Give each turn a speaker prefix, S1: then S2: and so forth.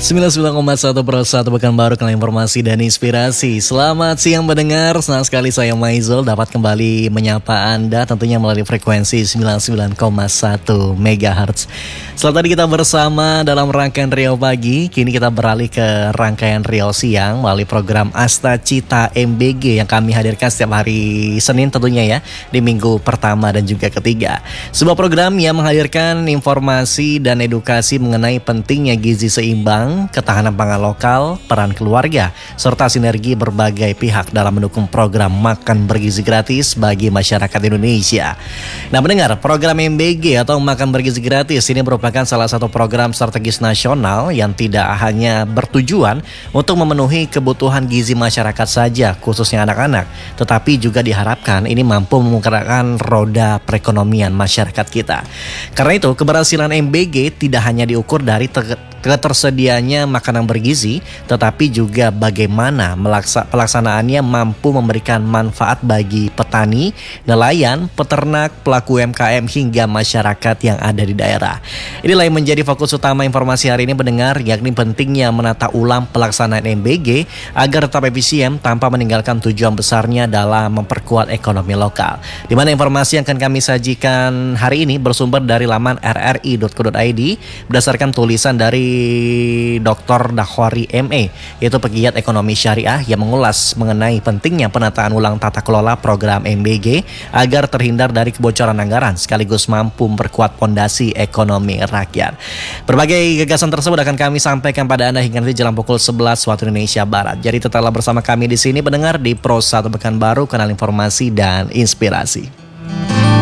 S1: 99,1 per 1 pekan baru kenal informasi dan inspirasi. Selamat siang pendengar, senang sekali saya Maizul dapat kembali menyapa Anda tentunya melalui frekuensi 99,1 MHz. Setelah tadi kita bersama dalam rangkaian Riau Pagi, kini kita beralih ke rangkaian Riau Siang melalui program Asta Cita MBG yang kami hadirkan setiap hari Senin tentunya ya, di minggu pertama dan juga ketiga. Sebuah program yang menghadirkan informasi dan edukasi mengenai pentingnya gizi seimbang, ketahanan pangan lokal, peran keluarga, serta sinergi berbagai pihak dalam mendukung program makan bergizi gratis bagi masyarakat Indonesia. Nah mendengar, program MBG atau makan bergizi gratis ini merupakan salah satu program strategis nasional yang tidak hanya bertujuan untuk memenuhi kebutuhan gizi masyarakat saja, khususnya anak-anak, tetapi juga diharapkan ini mampu menggerakkan roda perekonomian masyarakat kita. Karena itu, keberhasilan MBG tidak hanya diukur dari ketersediaannya makanan bergizi, tetapi juga bagaimana pelaksanaannya mampu memberikan manfaat bagi petani, nelayan, peternak, pelaku UMKM hingga masyarakat yang ada di daerah. Inilah yang menjadi fokus utama informasi hari ini pendengar, yakni pentingnya menata ulang pelaksanaan MBG agar tetap efisien tanpa meninggalkan tujuan besarnya dalam memperkuat ekonomi lokal. Di mana informasi yang akan kami sajikan hari ini bersumber dari laman rri.co.id berdasarkan tulisan dari Dr. Dakhwari MA, yaitu pegiat ekonomi syariah yang mengulas mengenai pentingnya penataan ulang tata kelola program MBG agar terhindar dari kebocoran anggaran sekaligus mampu memperkuat fondasi ekonomi rakyat. Berbagai gagasan tersebut akan kami sampaikan pada Anda hingga nanti jelang pukul 11 waktu Indonesia Barat. Jadi tetaplah bersama kami di sini pendengar di Pro 1 Pekanbaru, kanal informasi dan inspirasi.